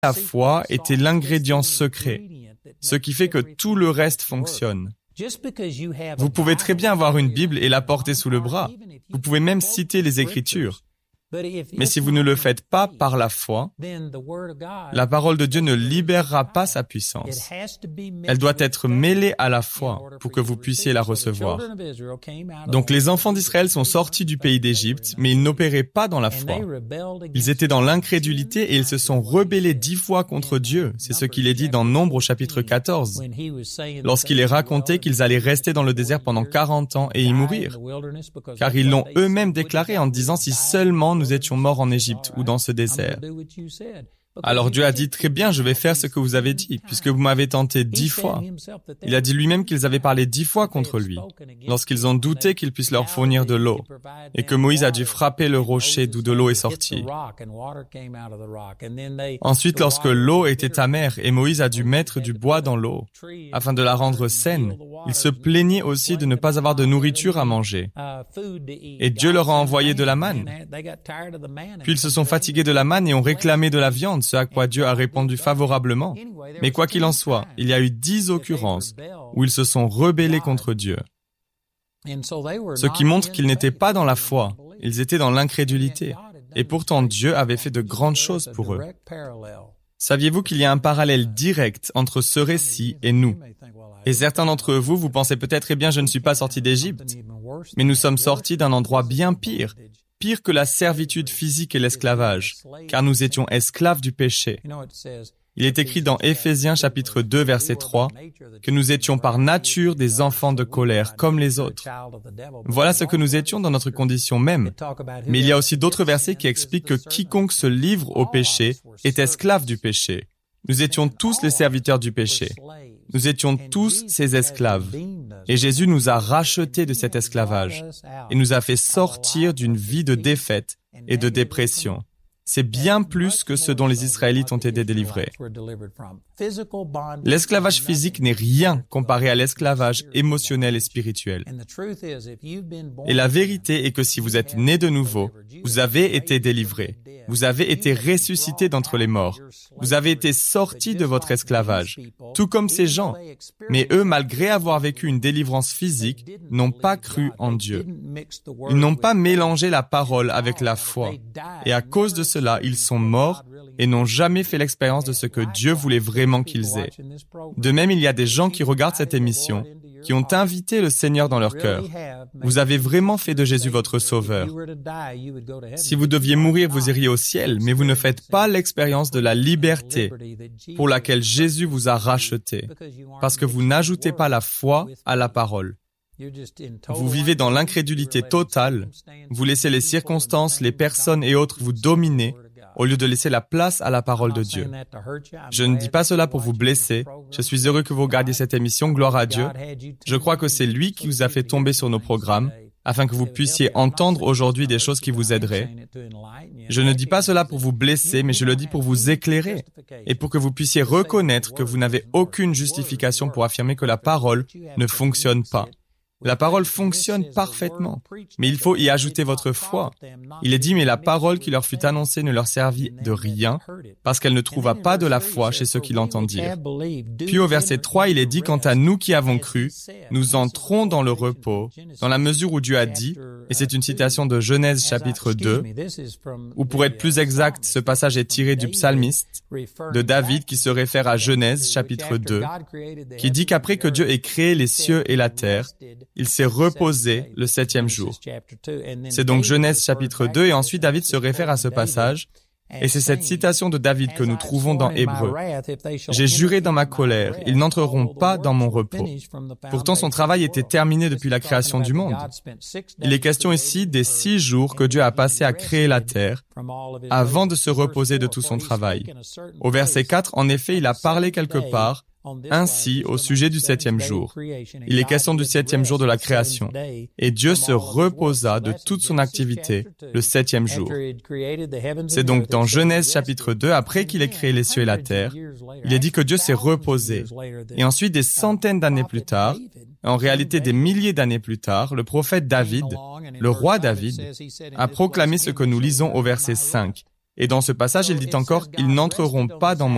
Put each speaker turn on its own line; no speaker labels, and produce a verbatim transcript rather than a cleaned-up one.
La foi était l'ingrédient secret, ce qui fait que tout le reste fonctionne. Vous pouvez très bien avoir une Bible et la porter sous le bras. Vous pouvez même citer les Écritures. Mais si vous ne le faites pas par la foi, la parole de Dieu ne libérera pas sa puissance. Elle doit être mêlée à la foi pour que vous puissiez la recevoir. Donc les enfants d'Israël sont sortis du pays d'Égypte, mais ils n'opéraient pas dans la foi. Ils étaient dans l'incrédulité et ils se sont rebellés dix fois contre Dieu. C'est ce qu'il est dit dans Nombre au chapitre quatorze, lorsqu'il est raconté qu'ils allaient rester dans le désert pendant quarante ans et y mourir. Car ils l'ont eux-mêmes déclaré en disant si seulement nous étions morts en Égypte ou dans ce désert. Alors Dieu a dit, très bien, je vais faire ce que vous avez dit, puisque vous m'avez tenté dix fois. Il a dit lui-même qu'ils avaient parlé dix fois contre lui, lorsqu'ils ont douté qu'il puisse leur fournir de l'eau, et que Moïse a dû frapper le rocher d'où de l'eau est sortie. Ensuite, lorsque l'eau était amère et Moïse a dû mettre du bois dans l'eau, afin de la rendre saine, il se plaignait aussi de ne pas avoir de nourriture à manger. Et Dieu leur a envoyé de la manne. Puis ils se sont fatigués de la manne et ont réclamé de la viande, ce à quoi Dieu a répondu favorablement. Mais quoi qu'il en soit, il y a eu dix occurrences où ils se sont rebellés contre Dieu. Ce qui montre qu'ils n'étaient pas dans la foi, ils étaient dans l'incrédulité. Et pourtant Dieu avait fait de grandes choses pour eux. Saviez-vous qu'il y a un parallèle direct entre ce récit et nous? Et certains d'entre vous, vous pensez peut-être, eh bien, je ne suis pas sorti d'Égypte. Mais nous sommes sortis d'un endroit bien pire. Pire que la servitude physique et l'esclavage, car nous étions esclaves du péché. Il est écrit dans Éphésiens chapitre deux verset trois que nous étions par nature des enfants de colère comme les autres. Voilà ce que nous étions dans notre condition même. Mais il y a aussi d'autres versets qui expliquent que quiconque se livre au péché est esclave du péché. Nous étions tous les serviteurs du péché. Nous étions tous ses esclaves. Et Jésus nous a rachetés de cet esclavage et nous a fait sortir d'une vie de défaite et de dépression. C'est bien plus que ce dont les Israélites ont été délivrés. L'esclavage physique n'est rien comparé à l'esclavage émotionnel et spirituel. Et la vérité est que si vous êtes nés de nouveau, vous avez été délivrés. Vous avez été ressuscités d'entre les morts. Vous avez été sortis de votre esclavage, tout comme ces gens. Mais eux, malgré avoir vécu une délivrance physique, n'ont pas cru en Dieu. Ils n'ont pas mélangé la parole avec la foi. Et à cause de cela, ils sont morts et n'ont jamais fait l'expérience de ce que Dieu voulait vraiment qu'ils aient. De même, il y a des gens qui regardent cette émission, qui ont invité le Seigneur dans leur cœur. Vous avez vraiment fait de Jésus votre sauveur. Si vous deviez mourir, vous iriez au ciel, mais vous ne faites pas l'expérience de la liberté pour laquelle Jésus vous a racheté, parce que vous n'ajoutez pas la foi à la parole. Vous vivez dans l'incrédulité totale, vous laissez les circonstances, les personnes et autres vous dominer, au lieu de laisser la place à la parole de Dieu. Je ne dis pas cela pour vous blesser. Je suis heureux que vous regardiez cette émission, gloire à Dieu. Je crois que c'est lui qui vous a fait tomber sur nos programmes, afin que vous puissiez entendre aujourd'hui des choses qui vous aideraient. Je ne dis pas cela pour vous blesser, mais je le dis pour vous éclairer, et pour que vous puissiez reconnaître que vous n'avez aucune justification pour affirmer que la parole ne fonctionne pas. La parole fonctionne parfaitement, mais il faut y ajouter votre foi. Il est dit, mais la parole qui leur fut annoncée ne leur servit de rien, parce qu'elle ne trouva pas de la foi chez ceux qui l'entendirent. Puis au verset trois, il est dit, quant à nous qui avons cru, nous entrons dans le repos, dans la mesure où Dieu a dit, et c'est une citation de Genèse chapitre deux, ou pour être plus exact, ce passage est tiré du psalmiste, de David, qui se réfère à Genèse chapitre deux, qui dit qu'après que Dieu ait créé les cieux et la terre, il s'est reposé le septième jour. C'est donc Genèse chapitre deux, et ensuite David se réfère à ce passage, et c'est cette citation de David que nous trouvons dans Hébreux. « J'ai juré dans ma colère, ils n'entreront pas dans mon repos. » Pourtant son travail était terminé depuis la création du monde. Il est question ici des six jours que Dieu a passé à créer la terre, avant de se reposer de tout son travail. Au verset quatre, en effet, il a parlé quelque part, ainsi, au sujet du septième jour, il est question du septième jour de la création. Et Dieu se reposa de toute son activité le septième jour. C'est donc dans Genèse chapitre deux, après qu'il ait créé les cieux et la terre, il est dit que Dieu s'est reposé. Et ensuite, des centaines d'années plus tard, en réalité des milliers d'années plus tard, le prophète David, le roi David, a proclamé ce que nous lisons au verset cinq. Et dans ce passage, il dit encore, « Ils n'entreront pas dans mon